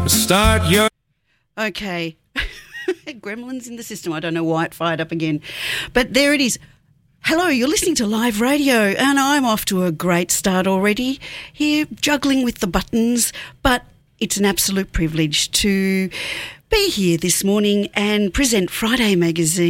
Start your... Okay. Gremlins in the system. I don't know why it fired up again. But there it is. Hello, you're listening to Live Radio, and I'm off to a great start already here, juggling with the buttons, but it's an absolute privilege to be here this morning and present Friday Magazine.